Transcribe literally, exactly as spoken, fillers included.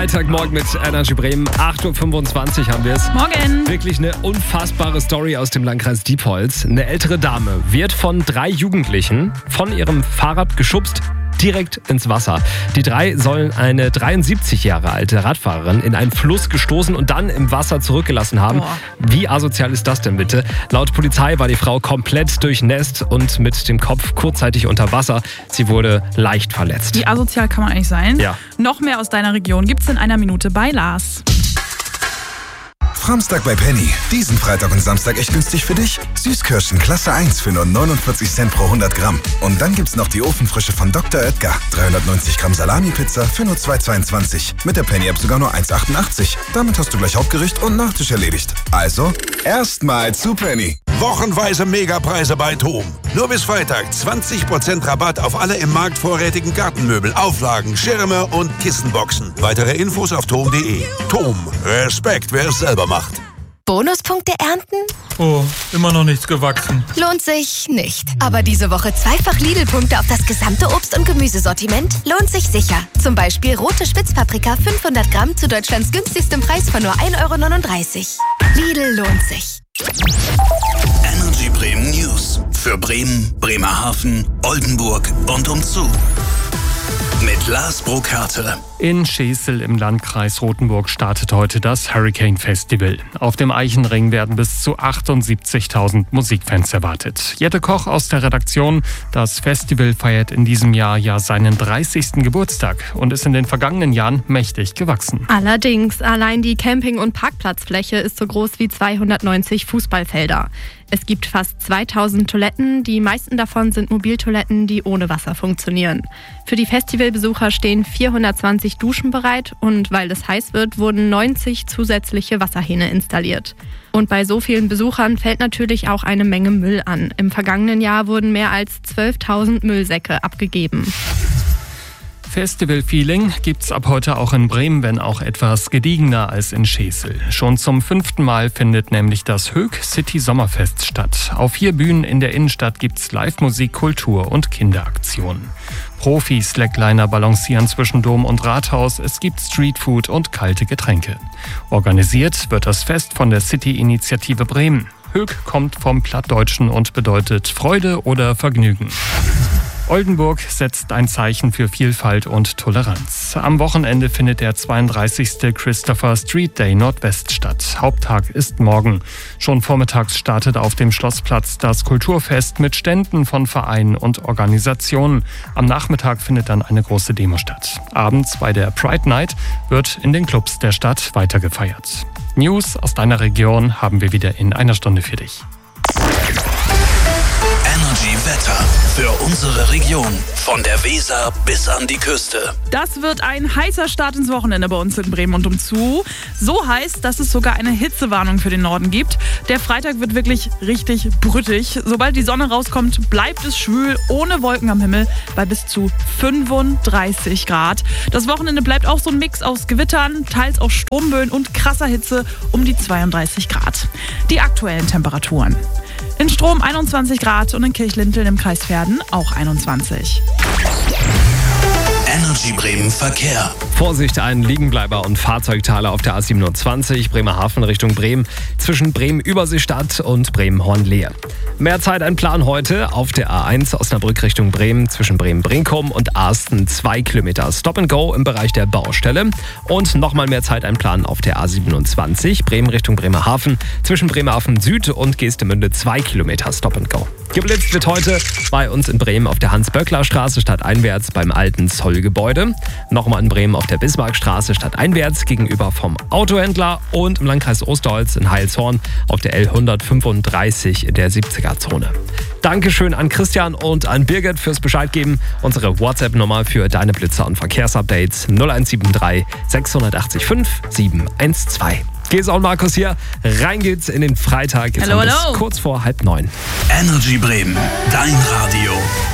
Freitagmorgen mit Energy Bremen. acht Uhr fünfundzwanzig haben wir es. Morgen. Wirklich eine unfassbare Story aus dem Landkreis Diepholz. Eine ältere Dame wird von drei Jugendlichen von ihrem Fahrrad geschubst, direkt ins Wasser. Die drei sollen eine dreiundsiebzig Jahre alte Radfahrerin in einen Fluss gestoßen und dann im Wasser zurückgelassen haben. Boah. Wie asozial ist das denn bitte? Laut Polizei war die Frau komplett durchnässt und mit dem Kopf kurzzeitig unter Wasser. Sie wurde leicht verletzt. Wie asozial kann man eigentlich sein? Ja. Noch mehr aus deiner Region gibt's in einer Minute bei Lars. Samstag bei Penny. Diesen Freitag und Samstag echt günstig für dich. Süßkirschen Klasse eins für nur neunundvierzig Cent pro hundert Gramm. Und dann gibt's noch die Ofenfrische von Doktor Oetker. dreihundertneunzig Gramm Salami-Pizza für nur zwei zweiundzwanzig. Mit der Penny-App sogar nur eins achtundachtzig. Damit hast du gleich Hauptgericht und Nachtisch erledigt. Also, erstmal zu Penny. Wochenweise Megapreise bei TOM. Nur bis Freitag zwanzig Prozent Rabatt auf alle im Markt vorrätigen Gartenmöbel, Auflagen, Schirme und Kissenboxen. Weitere Infos auf tom punkt de. TOM. Respekt, wer es selber macht. Bonuspunkte ernten? Oh, immer noch nichts gewachsen. Lohnt sich nicht. Aber diese Woche zweifach Lidl-Punkte auf das gesamte Obst- und Gemüsesortiment lohnt sich sicher. Zum Beispiel rote Spitzpaprika fünfhundert Gramm zu Deutschlands günstigstem Preis von nur ein Euro neununddreißig. Lidl lohnt sich. Energy Bremen News. Für Bremen, Bremerhaven, Oldenburg und umzu. Mit Lars Burkhardt. In Schesel im Landkreis Rothenburg startet heute das Hurricane Festival. Auf dem Eichenring werden bis zu achtundsiebzigtausend Musikfans erwartet. Jette Koch aus der Redaktion. Das Festival feiert in diesem Jahr ja seinen dreißigsten Geburtstag und ist in den vergangenen Jahren mächtig gewachsen. Allerdings, allein die Camping- und Parkplatzfläche ist so groß wie zweihundertneunzig Fußballfelder. Es gibt fast zweitausend Toiletten, die meisten davon sind Mobiltoiletten, die ohne Wasser funktionieren. Für die Festivalbesucher stehen vierhundertzwanzig Duschen bereit und weil es heiß wird, wurden neunzig zusätzliche Wasserhähne installiert. Und bei so vielen Besuchern fällt natürlich auch eine Menge Müll an. Im vergangenen Jahr wurden mehr als zwölftausend Müllsäcke abgegeben. Festival-Feeling gibt's ab heute auch in Bremen, wenn auch etwas gediegener als in Schesel. Schon zum fünften Mal findet nämlich das Höck City Sommerfest statt. Auf vier Bühnen in der Innenstadt gibt's Live-Musik, Kultur und Kinderaktionen. Profi-Slackliner balancieren zwischen Dom und Rathaus. Es gibt Streetfood und kalte Getränke. Organisiert wird das Fest von der City-Initiative Bremen. Höck kommt vom Plattdeutschen und bedeutet Freude oder Vergnügen. Oldenburg setzt ein Zeichen für Vielfalt und Toleranz. Am Wochenende findet der zweiunddreißigste Christopher Street Day Nordwest statt. Haupttag ist morgen. Schon vormittags startet auf dem Schlossplatz das Kulturfest mit Ständen von Vereinen und Organisationen. Am Nachmittag findet dann eine große Demo statt. Abends bei der Pride Night wird in den Clubs der Stadt weitergefeiert. News aus deiner Region haben wir wieder in einer Stunde für dich. Energy Wetter für unsere Region. Von der Weser bis an die Küste. Das wird ein heißer Start ins Wochenende bei uns in Bremen und umzu. So heiß, dass es sogar eine Hitzewarnung für den Norden gibt. Der Freitag wird wirklich richtig brüttig. Sobald die Sonne rauskommt, bleibt es schwül, ohne Wolken am Himmel, bei bis zu fünfunddreißig Grad. Das Wochenende bleibt auch so ein Mix aus Gewittern, teils auch Sturmböen und krasser Hitze um die zweiunddreißig Grad. Die aktuellen Temperaturen. In Strom einundzwanzig Grad und in Kirchlinteln im Kreis Verden auch einundzwanzig. Energy Bremen Verkehr. Vorsicht, ein Liegenbleiber und Fahrzeugtaler auf der A siebenundzwanzig, Bremerhaven Richtung Bremen, zwischen Bremen-Überseestadt und Bremen-Hornlehe. Mehr Zeit einplan heute auf der A eins Osnabrück Richtung Bremen, zwischen Bremen-Brinkum und Arsten zwei Kilometer Stop and Go im Bereich der Baustelle. Und nochmal mehr Zeit einplanen auf der A siebenundzwanzig, Bremen Richtung Bremerhaven, zwischen Bremerhaven Süd und Geestemünde zwei Kilometer Stop and Go. Geblitzt wird heute bei uns in Bremen auf der Hans-Böckler-Straße stadteinwärts beim alten Zollgebäude. Nochmal in Bremen auf der Bismarckstraße stadteinwärts gegenüber vom Autohändler und im Landkreis Osterholz in Heilshorn auf der L hundertfünfunddreißig in der siebziger Zone. Dankeschön an Christian und an Birgit fürs Bescheid geben. Unsere WhatsApp-Nummer für deine Blitzer und Verkehrsupdates null eins sieben drei sechs acht fünf sieben eins zwei. Gesa und Markus hier. Rein geht's in den Freitag. Jetzt Hallo, haben wir's hallo. kurz vor halb neun. Energy Bremen, dein Radio.